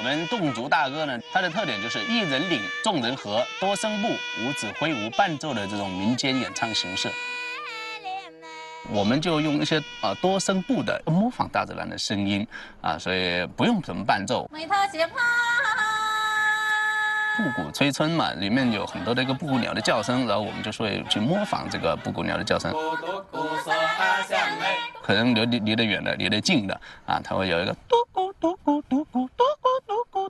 我们侗族大歌呢，它的特点就是一人领，众人和，多声部，无指挥无伴奏的这种民间演唱形式。我们就用一些多声部的模仿大自然的声音所以不用什么伴奏。布谷催春嘛，里面有很多的一个布谷鸟的叫声，然后我们就会去模仿这个布谷鸟的叫声。可能离得远的，离得近的它会有一个嘟。